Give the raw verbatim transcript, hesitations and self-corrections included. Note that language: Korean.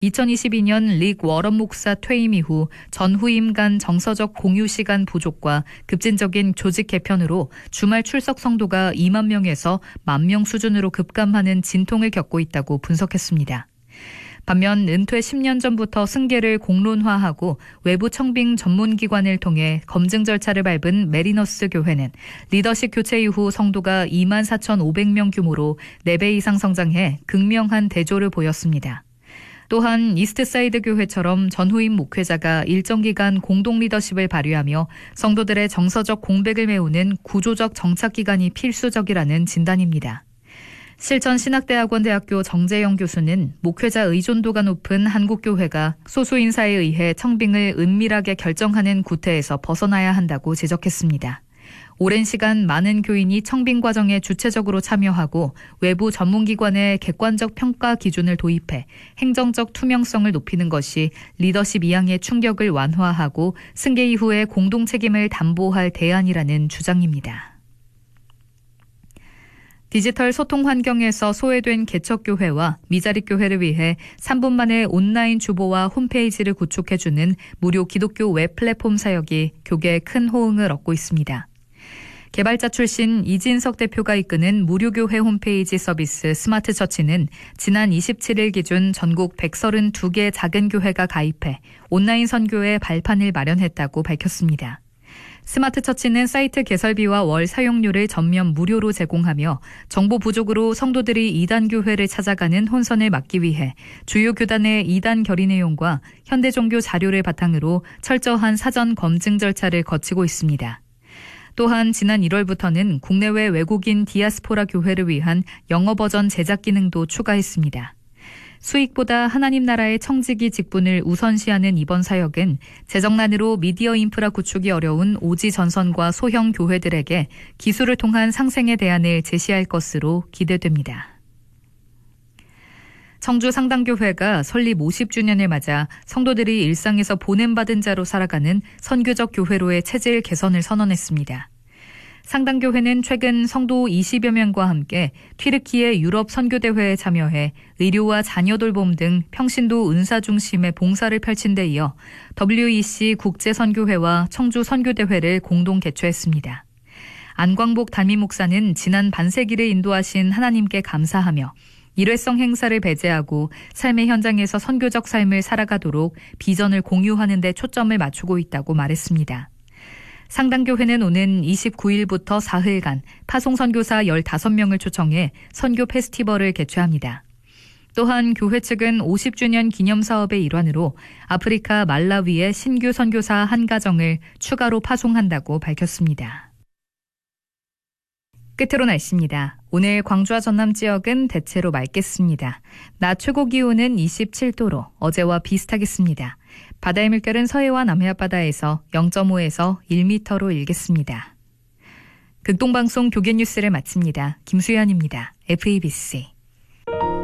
이천이십이 년 릭 워런 목사 퇴임 이후 전후임 간 정서적 공유 시간 부족과 급진적인 조직 개편으로 주말 출석 성도가 이만 명에서 만 명 수준으로 급감하는 진통을 겪고 있다고 분석했습니다. 반면 은퇴 십 년 전부터 승계를 공론화하고 외부 청빙 전문기관을 통해 검증 절차를 밟은 메리너스 교회는 리더십 교체 이후 성도가 이만 사천오백 명 규모로 네 배 이상 성장해 극명한 대조를 보였습니다. 또한 이스트사이드 교회처럼 전후임 목회자가 일정 기간 공동 리더십을 발휘하며 성도들의 정서적 공백을 메우는 구조적 정착기간이 필수적이라는 진단입니다. 실천신학대학원 대학교 정재영 교수는 목회자 의존도가 높은 한국교회가 소수 인사에 의해 청빙을 은밀하게 결정하는 구태에서 벗어나야 한다고 지적했습니다. 오랜 시간 많은 교인이 청빙 과정에 주체적으로 참여하고 외부 전문기관의 객관적 평가 기준을 도입해 행정적 투명성을 높이는 것이 리더십 이양의 충격을 완화하고 승계 이후의 공동 책임을 담보할 대안이라는 주장입니다. 디지털 소통 환경에서 소외된 개척교회와 미자립교회를 위해 삼 분 만에 온라인 주보와 홈페이지를 구축해주는 무료 기독교 웹 플랫폼 사역이 교계에 큰 호응을 얻고 있습니다. 개발자 출신 이진석 대표가 이끄는 무료교회 홈페이지 서비스 스마트처치는 지난 이십칠 일 기준 전국 백삼십이 개 작은 교회가 가입해 온라인 선교의 발판을 마련했다고 밝혔습니다. 스마트처치는 사이트 개설비와 월 사용료를 전면 무료로 제공하며 정보 부족으로 성도들이 이단 교회를 찾아가는 혼선을 막기 위해 주요 교단의 이단 결의 내용과 현대 종교 자료를 바탕으로 철저한 사전 검증 절차를 거치고 있습니다. 또한 지난 일월부터는 국내외 외국인 디아스포라 교회를 위한 영어 버전 제작 기능도 추가했습니다. 수익보다 하나님 나라의 청지기 직분을 우선시하는 이번 사역은 재정난으로 미디어 인프라 구축이 어려운 오지 전선과 소형 교회들에게 기술을 통한 상생의 대안을 제시할 것으로 기대됩니다. 청주 상당교회가 설립 오십 주년을 맞아 성도들이 일상에서 보냄받은 자로 살아가는 선교적 교회로의 체질 개선을 선언했습니다. 상당교회는 최근 성도 이십여 명과 함께 튀르키예 유럽 선교대회에 참여해 의료와 자녀 돌봄 등 평신도 은사 중심의 봉사를 펼친 데 이어 더블유이씨 국제선교회와 청주 선교대회를 공동 개최했습니다. 안광복 담임 목사는 지난 반세기를 인도하신 하나님께 감사하며 일회성 행사를 배제하고 삶의 현장에서 선교적 삶을 살아가도록 비전을 공유하는 데 초점을 맞추고 있다고 말했습니다. 상당교회는 오는 이십구 일부터 사흘간 파송선교사 열다섯 명을 초청해 선교 페스티벌을 개최합니다. 또한 교회 측은 오십 주년 기념사업의 일환으로 아프리카 말라위의 신규 선교사 한 가정을 추가로 파송한다고 밝혔습니다. 끝으로 날씨입니다. 오늘 광주와 전남 지역은 대체로 맑겠습니다. 낮 최고 기온은 이십칠 도로 어제와 비슷하겠습니다. 바다의 물결은 서해와 남해 앞바다에서 영 점 오에서 일 미터로 일겠습니다. 극동방송 교계뉴스를 마칩니다. 김수현입니다. 에프이비씨